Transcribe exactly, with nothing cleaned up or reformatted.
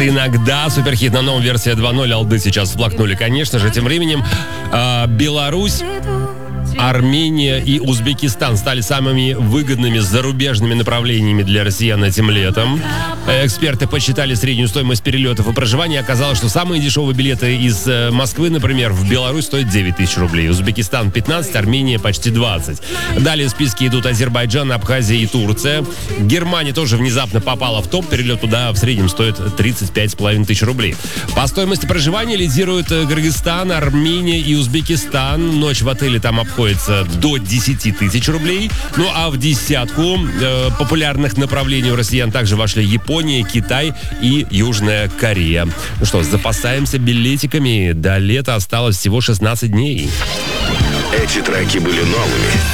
Иногда суперхит на новом версия два ноль, алды сейчас всплакнули, конечно же. Тем временем э, Беларусь, Армения и Узбекистан стали самыми выгодными зарубежными направлениями для россиян этим летом. Эксперты посчитали среднюю стоимость перелетов и проживания. Оказалось, что самые дешевые билеты из Москвы, например, в Беларусь стоят девять тысяч рублей. Узбекистан пятнадцать, Армения почти двадцать. Далее в списке идут Азербайджан, Абхазия и Турция. Германия тоже внезапно попала в топ. Перелет туда в среднем стоит тридцать пять с половиной тысяч рублей. По стоимости проживания лидируют Кыргызстан, Армения и Узбекистан. Ночь в отеле там обходится до десять тысяч рублей. Ну а в десятку э, популярных направлений у россиян также вошли Япония, Китай и Южная Корея. Ну что, запасаемся билетиками. До лета осталось всего шестнадцать дней. Эти треки были новыми.